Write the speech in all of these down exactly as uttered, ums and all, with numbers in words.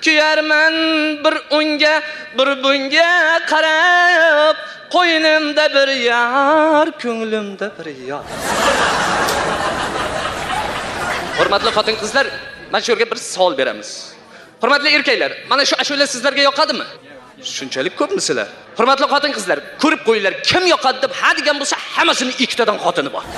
Kuyarman bir unga, bir bunga qarab, qo'ynimda bir yar, ko'nglimda bir yar. Hurmatli xotin qizlar, mana shu yerga bir savol beramiz. Hurmatli erkaklar, mana shu ashula sizlarga yoqadimi? Shunchalik ko'pmi sizlar? Hurmatli xotin qizlar, ko'rib qo'yinglar, kim yoqadi deb ha degan bo'lsa, hammasini ikkitadan xotini bor.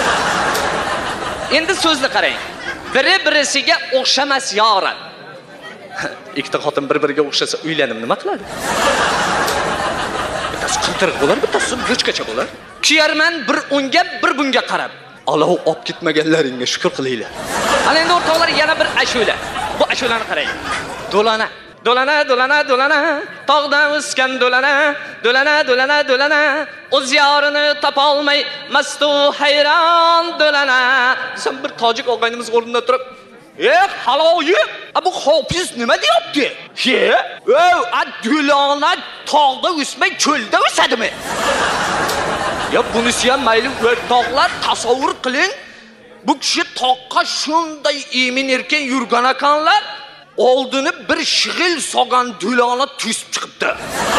Endi so'zni qarang. Biri-birisiga o'xshamas yoran. Ikkita xotin bir-biriga o'xshasa, uylanib nima qiladi? Bittasi qiltiriq bo'lar, bittasi go'chkacha bo'lar. Kuyarman bir unga, bir bunga qarab. Alloh olib ketmaganlaringga shukr qilinglar. Ana endi o'rtoqlar yana bir ashula. Bu ashulani qarang. Do'lana, do'lana, do'lana, do'lana, tog'dan o'sgan do'lana, do'lana, do'lana, do'lana, o'z yorini topa olmay mastu hayron do'lana. Sen bir tojik og'aynimiz o'rnida turib, "Ey, haloyi, bu hofiz nima deyapti? He? Ey, a do'lana tog'da o'smay cho'lda o'sadimi?" Ya bunisi ham mayli o'rtoqlar, tasavvur qiling. Bu kishi toqqa shunday emin erkin yurgan ekanlar, oldini bir shig'il so'gan do'lona to'sib chiqibdi.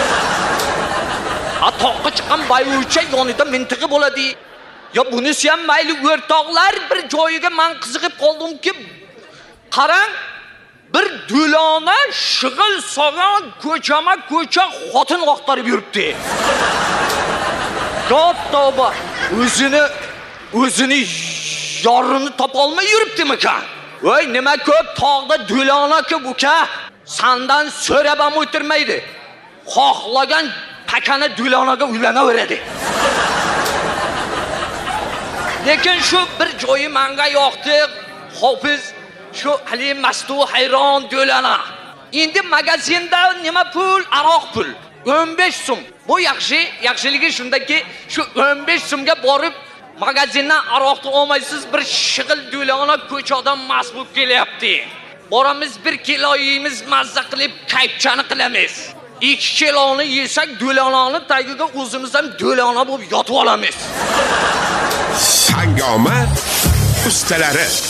A toqqa chiqqan bayucha yonida mintig'i bo'ladi. Ya bunisi ham mayli o'rtoqlar, bir joyiga men qiziqib qoldimki, qarang, bir do'lona shig'il so'gan ko'chama-ko'cha xotin vaqtlarib yuribdi. To'ba, o'zini o'zini yorini topa olmay yuribdimi-kan? Voy, nima ko'p tog'da do'lona ko'p uka, sandan so'rab ham o'tirmaydi. Xohlagan pakana do'lonaga uylanaveradi. Lekin shu bir joyi menga yoqdi, hofiz, shu hali mastu hayron do'lona. Endi magazinda nima pul, aroq pul. o'n besh so'm. Bu yaxshi, yaxshiligi shundaki, shu o'n besh so'mga borib magazindan aroqni olmaysiz, bir shig'il do'lona ko'chadan masbub kelyapti. Boramiz bir kilo yeymiz, mazza qilib kayfchani qilamiz. ikki kiloni yesak, do'lonani tagiga o'zimiz ham do'lona bo'lib yotib olamiz. Hangoma ustalari